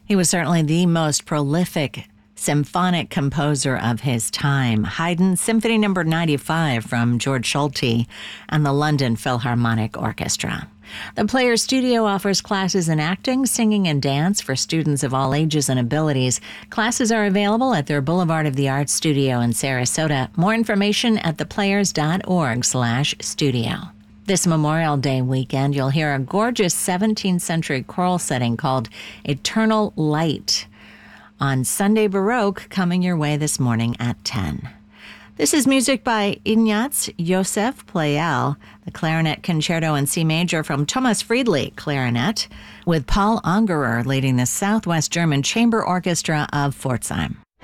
He was certainly the most prolific symphonic composer of his time. Haydn Symphony No. 95 from George Solti and the London Philharmonic Orchestra. The Players Studio offers classes in acting, singing, and dance for students of all ages and abilities. Classes are available at their Boulevard of the Arts studio in Sarasota. More information at theplayers.org/studio. This Memorial Day weekend, you'll hear a gorgeous 17th century choral setting called Eternal Light on Sunday Baroque, coming your way this morning at 10. This is music by Ignaz Josef Pleyel, the clarinet concerto in C major from Thomas Friedli, clarinet, with Paul Ungerer leading the Southwest German Chamber Orchestra of Pforzheim.